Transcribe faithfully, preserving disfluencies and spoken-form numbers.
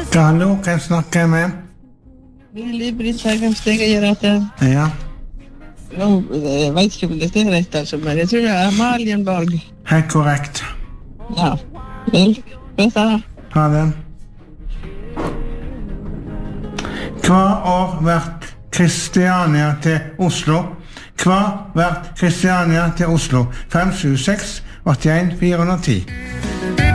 Hallo, kan jeg snakke med? Lille Britt Berghamsteg, jeg gjør at jeg... Ja. Nå, jeg vet ikke om dette er rett, altså, men jeg tror det er Amalienborg. Helt korrekt. Ja, vel, vet jeg. Ha det. Hva år vært Kristiania til Oslo? Hva vært Kristiania til Oslo? fem sju seks åtte en fire ti.